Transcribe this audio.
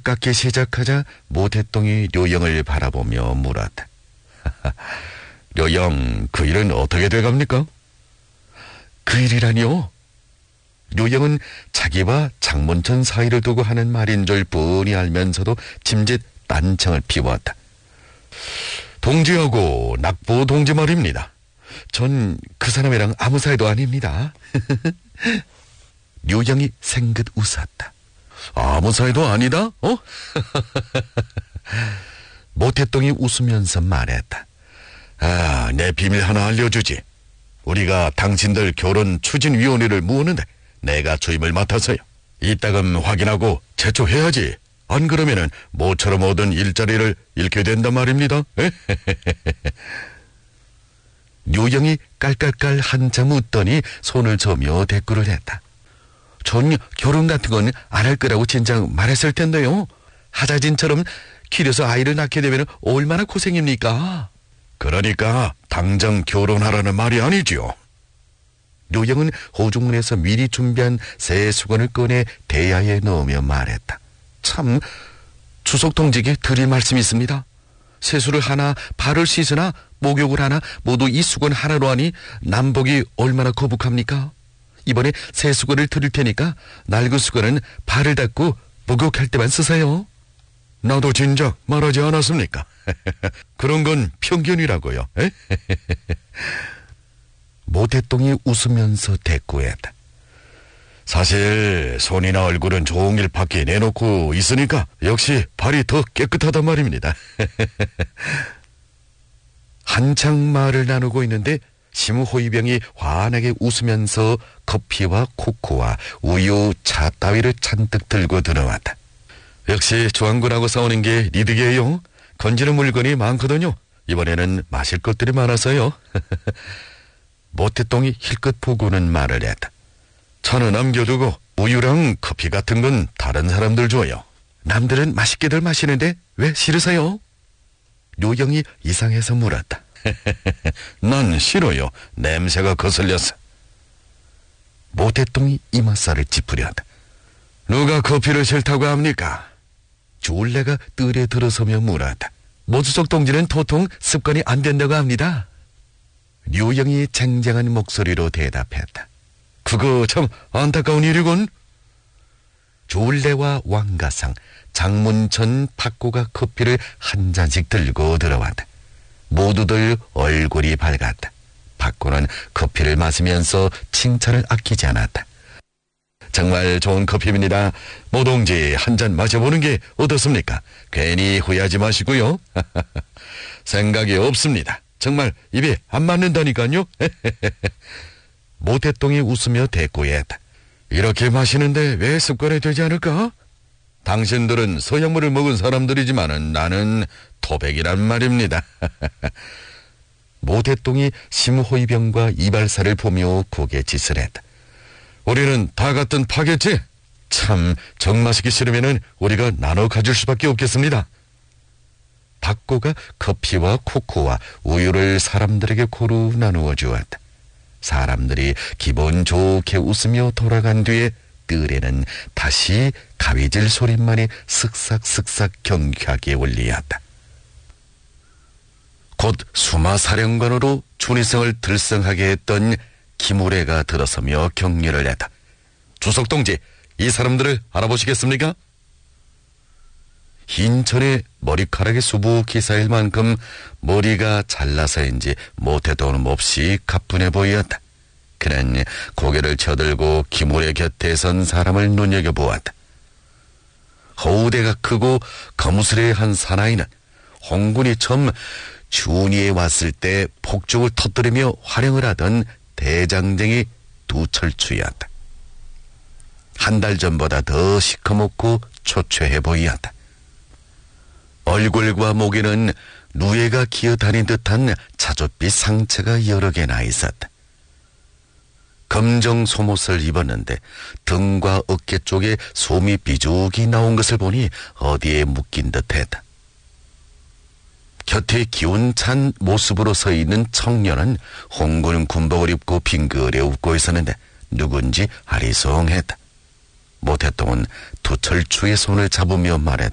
깎기 시작하자 모태똥이 료영을 바라보며 물었다. 료영, 그 일은 어떻게 돼갑니까? 그 일이라니요? 료영은 자기와 장문천 사이를 두고 하는 말인 줄 뻔히 알면서도 짐짓 딴청을 피웠다. 동지하고 낙보 동지 말입니다. 전 그 사람이랑 아무 사이도 아닙니다. 료영이 생긋 웃었다. 아무 사이도 아니다? 어? 모태똥이 웃으면서 말했다. 아, 내 비밀 하나 알려주지. 우리가 당신들 결혼 추진위원회를 모으는데 내가 주임을 맡아서요. 이따금 확인하고 제초해야지. 안 그러면은 모처럼 얻은 일자리를 잃게 된단 말입니다. 료영이 깔깔깔 한참 웃더니 손을 저며 대꾸를 했다. 전 결혼 같은 건 안 할 거라고 진작 말했을 텐데요. 하자진처럼 길에서 아이를 낳게 되면 얼마나 고생입니까? 그러니까 당장 결혼하라는 말이 아니지요. 료영은 호중문에서 미리 준비한 새 수건을 꺼내 대야에 넣으며 말했다. 참, 주석 동지에게 드릴 말씀이 있습니다. 세수를 하나, 발을 씻으나, 목욕을 하나 모두 이 수건 하나로 하니 남복이 얼마나 거북합니까? 이번에 새 수건을 드릴 테니까 낡은 수건은 발을 닦고 목욕할 때만 쓰세요. 나도 진작 말하지 않았습니까? 그런 건 편견이라고요. 모태똥이 웃으면서 대꾸했다. 사실 손이나 얼굴은 종일 밖에 내놓고 있으니까 역시 발이 더 깨끗하단 말입니다. 한창 말을 나누고 있는데 심호이병이 환하게 웃으면서 커피와 코코와 우유, 차 따위를 잔뜩 들고 들어왔다. 역시 조항군하고 싸우는 게 니득이에요. 건지는 물건이 많거든요. 이번에는 마실 것들이 많아서요. 모태똥이 힐끗 보고는 말을 했다. 차는 남겨두고 우유랑 커피 같은 건 다른 사람들 줘요. 남들은 맛있게들 마시는데 왜 싫으세요? 료영이 이상해서 물었다. 난 싫어요. 냄새가 거슬려서. 모태똥이 이맛살을 찌푸렸다. 누가 커피를 싫다고 합니까? 졸래가 뜰에 들어서며 물었다. 모주석 동지는 도통 습관이 안 된다고 합니다. 료영이 쟁쟁한 목소리로 대답했다. 그거 참 안타까운 일이군. 졸래와 왕가상, 장문천, 박고가 커피를 한 잔씩 들고 들어왔다. 모두들 얼굴이 밝았다. 박고는 커피를 마시면서 칭찬을 아끼지 않았다. 정말 좋은 커피입니다. 모동지 한 잔 마셔보는 게 어떻습니까? 괜히 후회하지 마시고요. 생각이 없습니다. 정말 입에 안 맞는다니까요. 모태똥이 웃으며 대꾸했다. 이렇게 마시는데 왜 습관이 되지 않을까? 당신들은 서양물을 먹은 사람들이지만 나는 토백이란 말입니다. 모태똥이 심호이병과 이발사를 보며 고개 짓을 했다. 우리는 다 같은 파겠지? 참, 정 마시기 싫으면 우리가 나눠 가질 수밖에 없겠습니다. 박고가 커피와 코코와 우유를 사람들에게 고루 나누어 주었다. 사람들이 기분 좋게 웃으며 돌아간 뒤에 뜰에는 다시 가위질 소리만이 슥싹슥싹 경쾌하게 울리었다. 곧 수마사령관으로 준의성을 들썩하게 했던 김우래가 들어서며 격려를 했다. 주석동지, 이 사람들을 알아보시겠습니까? 흰천에 머리카락이 수북히 쌓일 만큼 머리가 잘나서인지 모태도는 몹시 가뿐해 보였다. 그는 고개를 쳐들고 김우래 곁에 선 사람을 눈여겨보았다. 허우대가 크고 거무스레한 사나이는 홍군이 처음 준위에 왔을 때 폭죽을 터뜨리며 활용을 하던 대장쟁이 두철추였다. 한 달 전보다 더 시커멓고 초췌해 보였다. 얼굴과 목에는 누에가 기어다닌 듯한 자줏빛 상처가 여러 개나 있었다. 검정 속옷을 입었는데 등과 어깨 쪽에 솜이 삐죽이 나온 것을 보니 어디에 묶인 듯했다. 곁에 기운찬 모습으로 서 있는 청년은 홍군 군복을 입고 빙그레 웃고 있었는데 누군지 아리송했다. 모태똥은 두철추의 손을 잡으며 말했다.